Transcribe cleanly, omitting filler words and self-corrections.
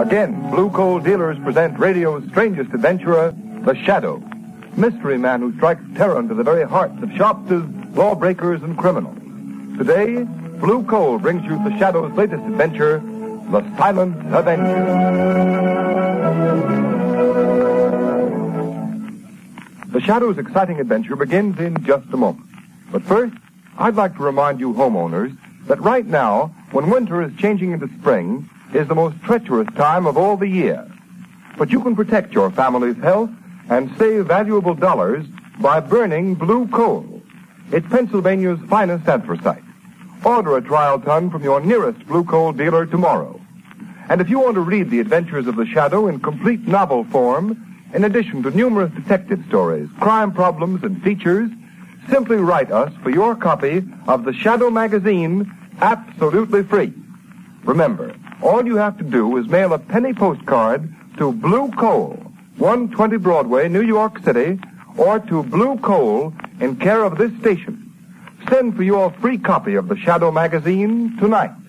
Again, Blue Coal dealers present radio's strangest adventurer, The Shadow, mystery man who strikes terror into the very hearts of shopsters, lawbreakers, and criminals. Today, Blue Coal brings you The Shadow's latest adventure, The Silent Avenger. The Shadow's exciting adventure begins in just a moment. But first, I'd like to remind you homeowners that right now, when winter is changing into spring, is the most treacherous time of all the year. But you can protect your family's health and save valuable dollars by burning Blue Coal. It's Pennsylvania's finest anthracite. Order a trial ton from your nearest Blue Coal dealer tomorrow. And if you want to read the adventures of the Shadow in complete novel form, in addition to numerous detective stories, crime problems, and features, simply write us for your copy of the Shadow magazine absolutely free. Remember, all you have to do is mail a penny postcard to Blue Coal, 120 Broadway, New York City, or to Blue Coal in care of this station. Send for your free copy of the Shadow magazine tonight.